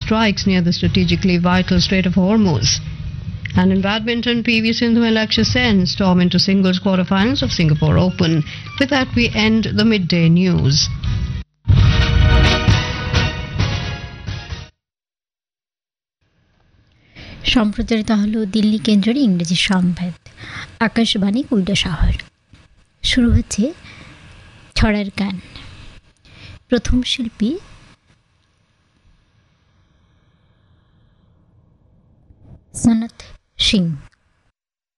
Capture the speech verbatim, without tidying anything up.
strikes near the strategically vital Strait of Hormuz. And in badminton, P V Sindhu and Lakshya Sen storm into singles quarterfinals of Singapore Open. With that, we end the midday news. সম্প্রচারিত হলো দিল্লি কেন্দ্রের ইংরেজি সংবাদ আকাশবাণী কুলটা শহর। শুরু হচ্ছে ছড়ার গান। প্রথম শিল্পী সনত সিং।